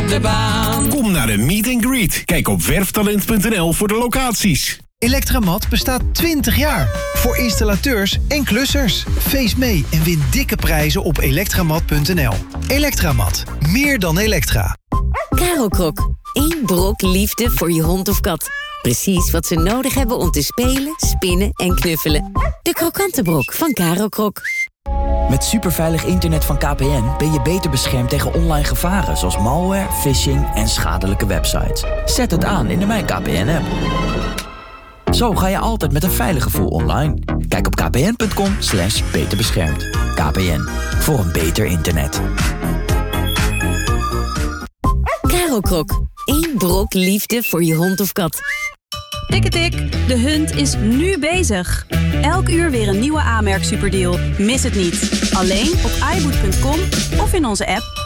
de baan. Kom naar een meet and greet. Kijk op werftalent.nl voor de locaties. Electramat bestaat 20 jaar. Voor installateurs en klussers. Feest mee en win dikke prijzen op elektramat.nl. Electramat. Meer dan Elektra. Karo-krok. 1 brok liefde voor je hond of kat. Precies wat ze nodig hebben om te spelen, spinnen en knuffelen. De krokante brok van Karo-krok. Met superveilig internet van KPN ben je beter beschermd tegen online gevaren... zoals malware, phishing en schadelijke websites. Zet het aan in de Mijn KPN-app. Zo ga je altijd met een veilig gevoel online. Kijk op kpn.com/beterbeschermd. KPN, voor een beter internet. Karo-krok. 1 brok liefde voor je hond of kat. Tikketik, de Hunt is nu bezig. Elk uur weer een nieuwe A-merk superdeal. Mis het niet. Alleen op iBoot.com of in onze app.